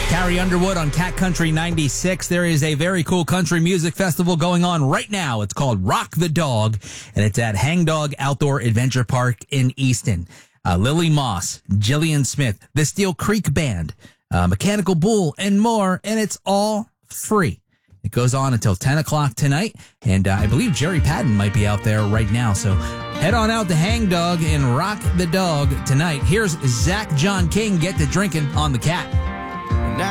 Carrie Underwood on Cat Country 96. There is a very cool country music festival going on right now. It's called Rock the Dog, and it's at Hangdog Outdoor Adventure Park in Easton. Lily Moss, Jillian Smith, the Steel Creek Band, Mechanical Bull, and more, and it's all free. It goes on until 10 o'clock tonight, and I believe Jerry Patton might be out there right now, so head on out to Hangdog and rock the dog tonight. Here's Zach John King, Get to Drinking on the Cat.